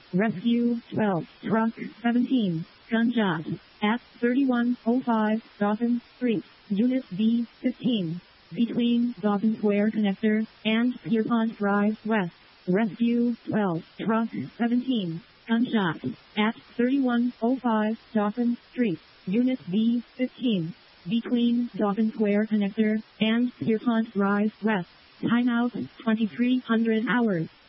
Rescue 12, Truck 17, Gunshot, at 3105 Dawson Street, Unit B15, between Dawson Square Connector and Pierpont Drive West. Rescue 12, Truck 17, Gunshot, at 3105 Dawson Street, Unit B15, between Dawson Square Connector and Pierpont Drive West. Timeout 2300 hours.